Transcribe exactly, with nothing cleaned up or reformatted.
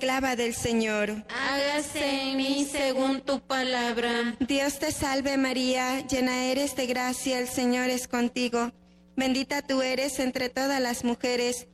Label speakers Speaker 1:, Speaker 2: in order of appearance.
Speaker 1: esclava del Señor.
Speaker 2: Hágase en mí según tu palabra.
Speaker 1: Dios te salve María, llena eres de gracia, el Señor es contigo. Bendita tú eres entre todas las mujeres,